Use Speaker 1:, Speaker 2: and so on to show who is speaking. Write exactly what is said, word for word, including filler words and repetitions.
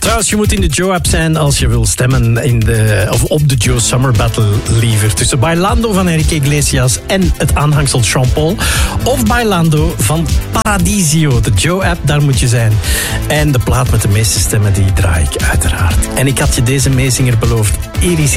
Speaker 1: Trouwens, je moet in de Joe-app zijn als je wil stemmen in de, of op de Joe Summer Battle liever. Tussen Bailando van Enrique Iglesias en het aanhangsel Sean Paul. Of Bailando van Paradisio. De Joe-app, daar moet je zijn. En de plaat met de meeste stemmen, die draai ik uiteraard. En ik had je deze meezinger beloofd. Iris